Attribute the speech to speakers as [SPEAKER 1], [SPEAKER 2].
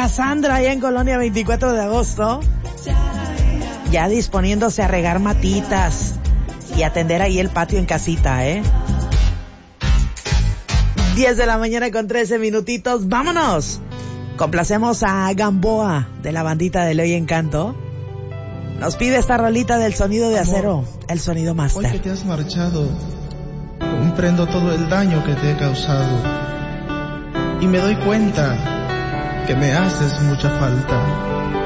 [SPEAKER 1] doña Sandra allá en Colonia 24 de agosto. Ya disponiéndose a regar matitas y atender ahí el patio en casita, 10 de la mañana con 13 minutitos. ¡Vámonos! Complacemos a Gamboa de la bandita de Ley Encanto. Nos pide esta rolita del sonido de acero, el sonido
[SPEAKER 2] Hoy
[SPEAKER 1] master.
[SPEAKER 2] que te has marchado, comprendo todo el daño que te he causado y me doy cuenta que me haces mucha falta.